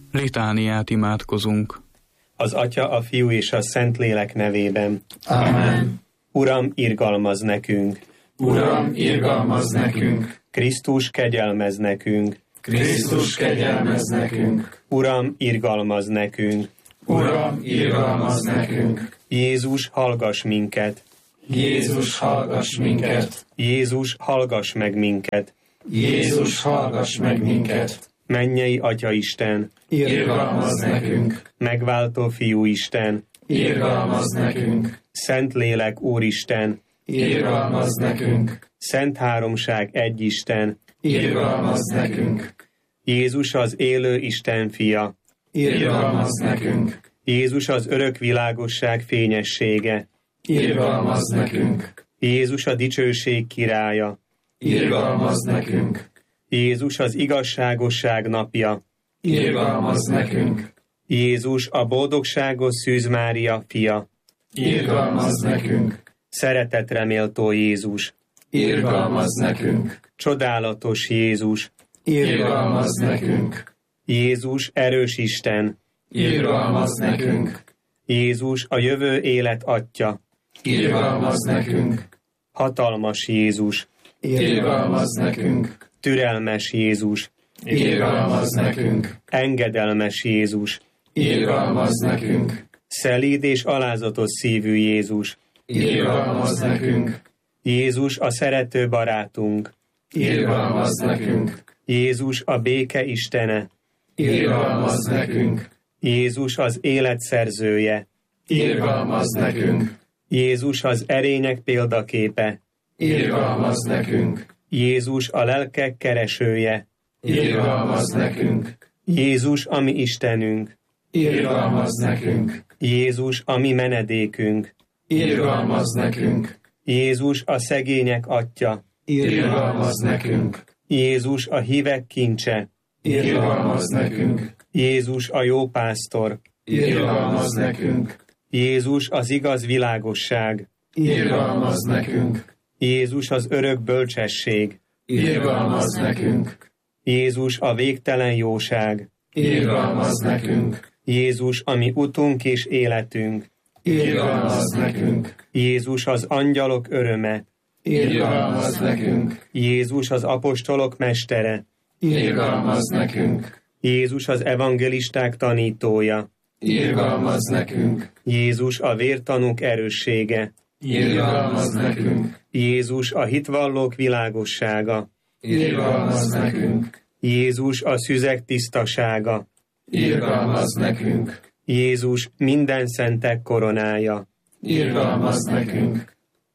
Litániát imádkozunk. Az Atya, a Fiú és a Szentlélek nevében. Amen. Uram, irgalmazz nekünk! Uram, irgalmazz nekünk! Krisztus, kegyelmezz nekünk! Krisztus, kegyelmezz nekünk! Uram, irgalmazz nekünk! Uram, irgalmazz nekünk! Jézus, hallgass minket! Jézus, hallgass minket! Jézus, hallgass meg minket! Jézus, hallgass meg minket! Mennyei Atya Isten! Irgalmazz nekünk! Megváltó Fiú Isten! Irgalmazz nekünk! Szentlélek Úristen! Irgalmazz nekünk! Szent Háromság egy Isten! Irgalmazz nekünk! Jézus az élő Isten fia! Irgalmazz nekünk! Jézus az örök világosság fényessége! Irgalmazz nekünk! Jézus a dicsőség királya! Irgalmazz nekünk! Jézus az igazságosság napja! Irgalmazz nekünk! Jézus a boldogságos Szűz Mária fia! Irgalmazz nekünk! Szeretetre méltó Jézus! Irgalmazz nekünk! Csodálatos Jézus! Irgalmazz nekünk! Jézus erős Isten! Irgalmazz nekünk! Jézus a jövő élet Atya! Irgalmazz nekünk! Hatalmas Jézus! Irgalmazz nekünk! Türelmes Jézus! Irgalmazz nekünk! Engedelmes Jézus! Irgalmazz nekünk! Szelíd és alázatos szívű Jézus! Irgalmazz nekünk! Jézus a szerető barátunk! Irgalmazz nekünk! Jézus a béke Istene! Irgalmazz nekünk! Jézus az élet szerzője! Irgalmazz nekünk! Jézus az erények példaképe! Irgalmazz nekünk! Jézus a lelkek keresője! Irgalmazz nekünk! Jézus a mi Istenünk! Irgalmazz nekünk! Jézus a mi menedékünk! Irgalmazz nekünk! Jézus a szegények Atya! Irgalmazz nekünk! Jézus a hívek kincse! Irgalmazz nekünk! Jézus a jó pásztor! Irgalmazz nekünk! Jézus az igaz világosság! Irgalmazz nekünk! Jézus az örök bölcsesség! Irgalmazz nekünk! Jézus a végtelen jóság! Irgalmazz nekünk! Jézus a mi utunk és életünk! Irgalmazz nekünk! Jézus az angyalok öröme! Irgalmazz nekünk! Jézus az apostolok mestere! Irgalmazz nekünk! Jézus az evangelisták tanítója! Irgalmazz nekünk! Jézus a vértanúk erőssége! Irgalmazz nekünk! Jézus a hitvallók világossága! Irgalmazz nekünk! Jézus a szüzek tisztasága! Irgalmazz nekünk! Jézus minden szentek koronája! Irgalmazz nekünk!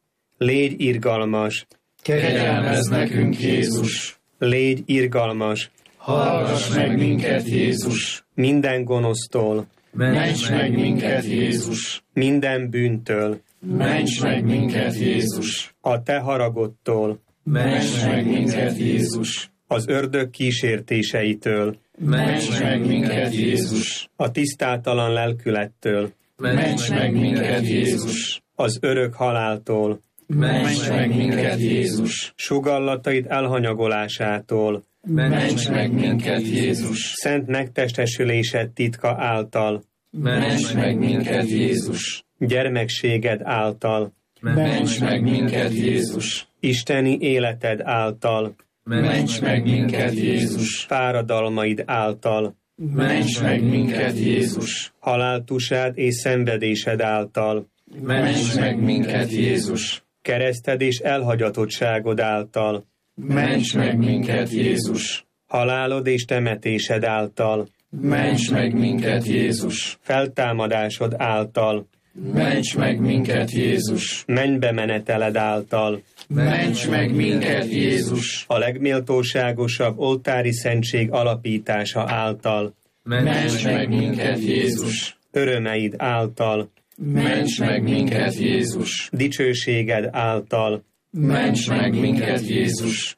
Légy irgalmas! Kegyelmezz nekünk, Jézus! Légy irgalmas! Hallgass meg minket, Jézus! Minden gonosztól! Ments meg minket, Jézus! Minden bűntől! Ments meg minket, Jézus! A te haragodtól! Ments meg minket, Jézus! Az ördög kísértéseitől! Ments meg minket, Jézus! A tisztátalan lelkülettől! Ments meg minket, Jézus! Az örök haláltól! Ments meg minket, Jézus! Sugallataid elhanyagolásától! Ments meg minket, Jézus! Szent megtestesülésed titka által! Ments meg minket, Jézus! Gyermekséged által! Ments meg minket, Jézus! Isteni életed által! Ments meg minket, Jézus! Fáradalmaid által! Ments meg minket, Jézus! Haláltusád és szenvedésed által! Ments meg minket, Jézus! Kereszted és elhagyatottságod által! Ments meg minket, Jézus! Halálod és temetésed által! Ments meg minket, Jézus! Feltámadásod által! Ments meg minket, Jézus! Mennybe meneteled által! Ments meg minket, Jézus! A legméltóságosabb oltári szentség alapítása által! Ments meg minket, Jézus! Örömeid által! Ments meg minket, Jézus! Dicsőséged által! Ments meg minket, Jézus!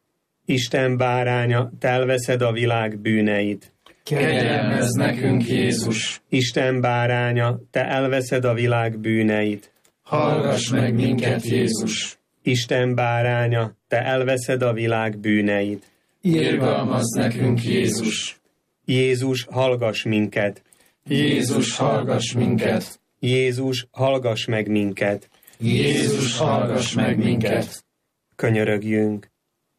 Isten báránya, te elveszed a világ bűneit! Kegyelmezz nekünk, Jézus! Isten báránya, te elveszed a világ bűneit! Hallgass meg minket, Jézus! Isten báránya, te elveszed a világ bűneit! Irgalmazz nekünk, Jézus! Jézus, hallgass minket! Jézus, hallgass minket! Jézus, hallgass meg minket! Jézus, hallgass meg minket! Könyörögjünk!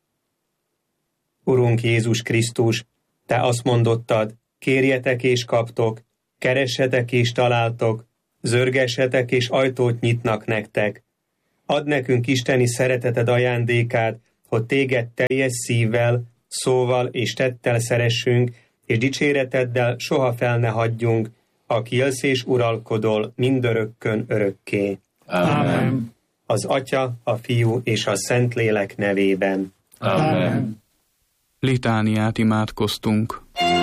Urunk Jézus Krisztus, Te azt mondottad, kérjetek és kaptok, keressetek és találtok, zörgessetek és ajtót nyitnak nektek. Add nekünk isteni szereteted ajándékát, hogy Téged teljes szívvel, szóval és tettel szeressünk, és dicséreteddel soha fel ne hagyjunk, aki élsz és uralkodol mindörökkön örökké. Amen. Az Atya, a Fiú és a Szentlélek nevében. Amen. Litániát imádkoztunk.